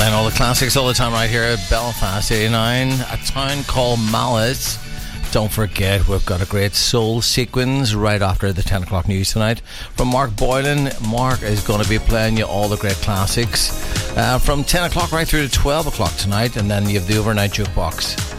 Playing all the classics all the time right here at Belfast 89, a town called Malice. Don't forget, we've got a great soul sequence right after the 10 o'clock news tonight from Mark Boylan. Mark is going to be playing you all the great classics from 10 o'clock right through to 12 o'clock tonight, and then you have the overnight jukebox.